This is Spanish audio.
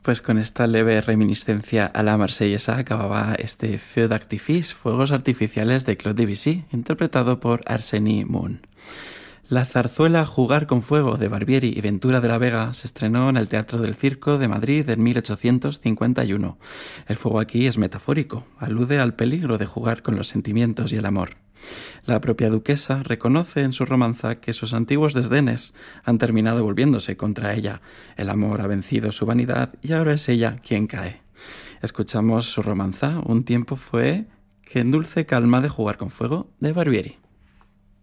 Pues con esta leve reminiscencia a la marsellesa acababa este Feu d'artifice, Fuegos Artificiales de Claude Debussy, interpretado por Arsène Moon. La zarzuela Jugar con Fuego de Barbieri y Ventura de la Vega se estrenó en el Teatro del Circo de Madrid en 1851. El fuego aquí es metafórico, alude al peligro de jugar con los sentimientos y el amor. La propia duquesa reconoce en su romanza que sus antiguos desdenes han terminado volviéndose contra ella. El amor ha vencido su vanidad y ahora es ella quien cae. Escuchamos su romanza, Un tiempo fue que en dulce calma de Jugar con Fuego de Barbieri.